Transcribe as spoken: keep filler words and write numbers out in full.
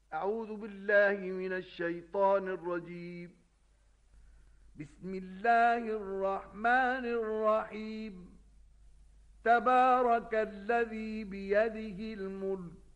أعوذ بالله من الشيطان الرجيم. بسم الله الرحمن الرحيم. تبارك الذي بيده الملك